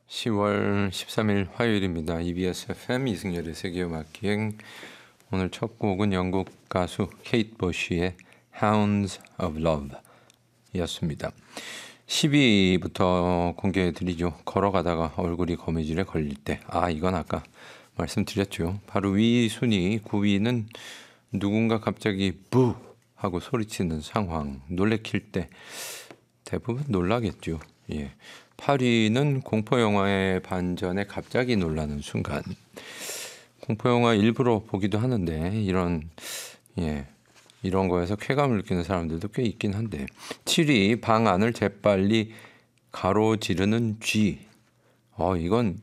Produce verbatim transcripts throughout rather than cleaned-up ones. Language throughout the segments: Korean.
시월 십삼일 화요일입니다. 이비에스 에프엠 이승열의 세계음악기행. 오늘 첫 곡은 영국 가수 케이트 버쉬의 Hounds of Love 이었습니다. 십 위부터 공개해드리죠. 걸어가다가 얼굴이 거미줄에 걸릴 때. 아 이건 아까 말씀드렸죠. 바로 위 순위 구 위는 누군가 갑자기 부 하고 소리치는 상황, 놀래킬 때 대부분 놀라겠죠. 예. 팔 위는 공포영화의 반전에 갑자기 놀라는 순간. 공포영화 일부러 보기도 하는데 이런 예 이런 거에서 쾌감을 느끼는 사람들도 꽤 있긴 한데. 칠 위 방 안을 재빨리 가로지르는 쥐. 어 이건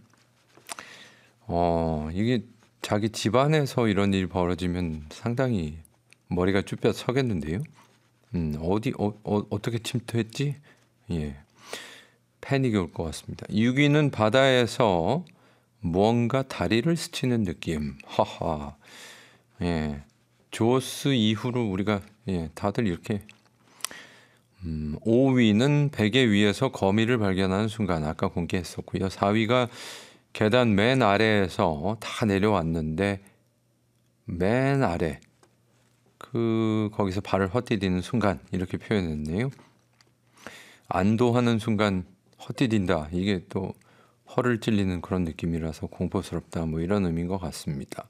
어 이게 자기 집안에서 이런 일이 벌어지면 상당히 머리가 쭈뼛 서겠는데요. 음 어디 어, 어 어떻게 침투했지? 예. 패닉이 올 것 같습니다. 육 위는 바다에서 무언가 다리를 스치는 느낌. 하하. 예. 조스 이후로 우리가 예, 다들 이렇게 음, 오 위는 베개 위에서 거미를 발견하는 순간 아까 공개했었고요. 사 위가 계단 맨 아래에서 다 내려왔는데 맨 아래 그 거기서 발을 헛디디는 순간 이렇게 표현했네요. 안도하는 순간 헛디딘다. 이게 또 허를 찔리는 그런 느낌이라서 공포스럽다. 뭐 이런 의미인 것 같습니다.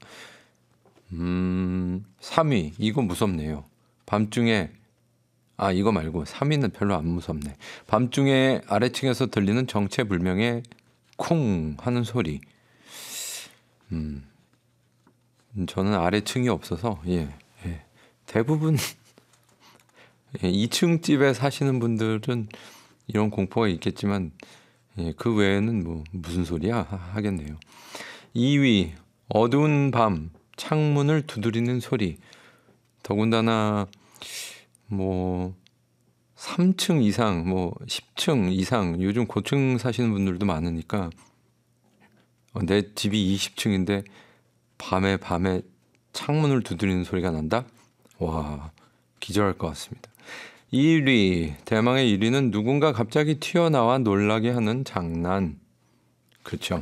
음, 삼 위 이거 무섭네요. 밤중에 아 이거 말고 삼 위는 별로 안 무섭네. 밤중에 아래층에서 들리는 정체불명의 쿵 하는 소리. 음, 저는 아래층이 없어서 예, 예. 대부분 예, 이 층 집에 사시는 분들은 이런 공포가 있겠지만 예, 그 외에는 뭐 무슨 소리야 하겠네요. 이 위 어두운 밤 창문을 두드리는 소리. 더군다나 뭐 삼 층 이상 뭐 십 층 이상 요즘 고층 사시는 분들도 많으니까 어, 내 집이 이십 층인데 밤에 밤에 창문을 두드리는 소리가 난다? 와 기절할 것 같습니다. 일 위 대망의 일 위는 누군가 갑자기 튀어나와 놀라게 하는 장난. 그렇죠.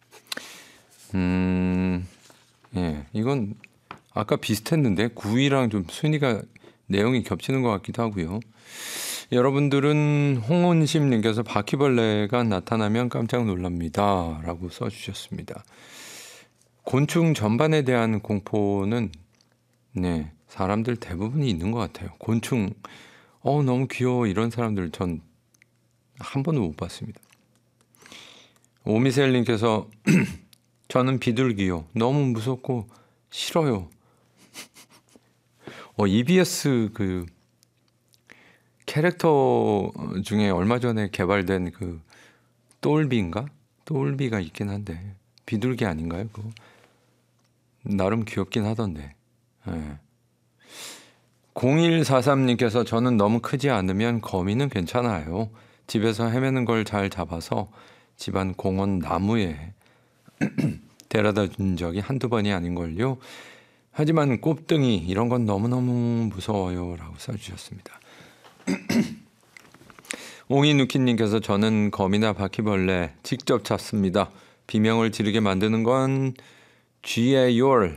음, 예, 이건 아까 비슷했는데 구 위랑 좀 순위가 내용이 겹치는 것 같기도 하고요. 여러분들은 홍은심님께서 바퀴벌레가 나타나면 깜짝 놀랍니다 라고 써주셨습니다. 곤충 전반에 대한 공포는 네 사람들 대부분이 있는 것 같아요. 곤충 어 너무 귀여워 이런 사람들 전 한 번도 못 봤습니다. 오미셀님께서 저는 비둘기요. 너무 무섭고 싫어요. 어, 이비에스 그 캐릭터 중에 얼마 전에 개발된 그 똘비인가? 똘비가 있긴 한데 비둘기 아닌가요? 그거 나름 귀엽긴 하던데. 네. 공일사삼님께서 저는 너무 크지 않으면 거미는 괜찮아요. 집에서 헤매는 걸 잘 잡아서 집안 공원 나무에 데려다 준 적이 한두 번이 아닌걸요. 하지만 꼽등이 이런 건 너무너무 무서워요 라고 써주셨습니다. 옹이누키님께서 저는 거미나 바퀴벌레 직접 잡습니다. 비명을 지르게 만드는 건 쥐예요.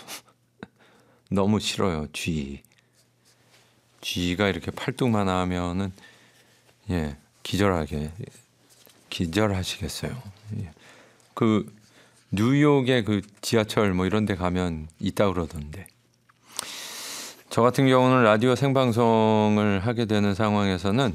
너무 싫어요. 쥐. 쥐가 이렇게 팔뚝만 하면은 예 기절하게 기절하시겠어요. 예. 그 뉴욕의 그 지하철 뭐 이런 데 가면 있다 그러던데. 저 같은 경우는 라디오 생방송을 하게 되는 상황에서는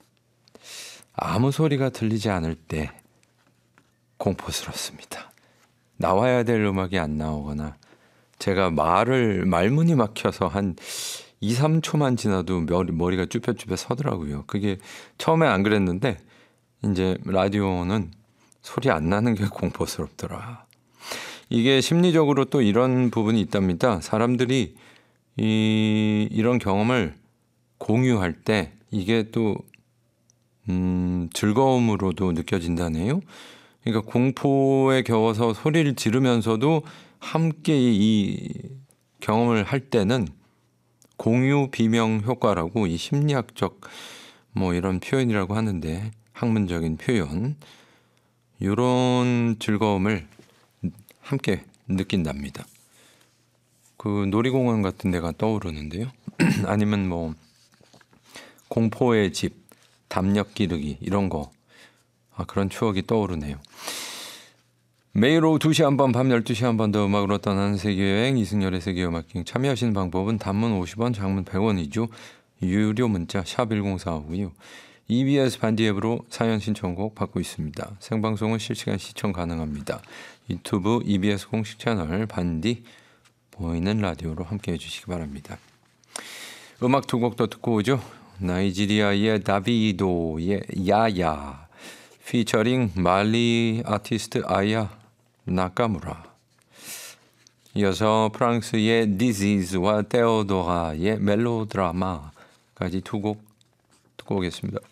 아무 소리가 들리지 않을 때 공포스럽습니다. 나와야 될 음악이 안 나오거나 제가 말을 말문이 막혀서 한 이, 삼 초만 지나도 머리, 머리가 쭈뼛쭈뼛 서더라고요. 그게 처음에 안 그랬는데 이제 라디오는 소리 안 나는 게 공포스럽더라. 이게 심리적으로 또 이런 부분이 있답니다. 사람들이 이, 이런 경험을 공유할 때 이게 또 음, 즐거움으로도 느껴진다네요. 그러니까 공포에 겨워서 소리를 지르면서도 함께 이 경험을 할 때는 공유 비명 효과라고 이 심리학적 뭐 이런 표현이라고 하는데 학문적인 표현 이런 즐거움을 함께 느낀답니다. 그 놀이공원 같은 데가 떠오르는데요. 아니면 뭐 공포의 집, 담력 기르기 이런 거. 아, 그런 추억이 떠오르네요. 매일 오후 두 시 한 번, 밤 열두 시 한 번 더 음악으로 떠나는 세계여행 이승열의 세계음악여행. 참여하시는 방법은 단문 오십 원, 장문 백 원이죠. 유료 문자 샵 일공사오고요. 이비에스 반디 앱으로 사연 신청곡 받고 있습니다. 생방송은 실시간 시청 가능합니다. 유튜브 이비에스 공식 채널 반디 보이는 라디오로 함께해 주시기 바랍니다. 음악 두 곡 더 듣고 오죠. 나이지리아의 다비도의 야야 피처링 말리 아티스트 아야 나카무라. 이어서 프랑스의 디지즈와 테오도라의 멜로드라마까지 두 곡 듣고 오겠습니다.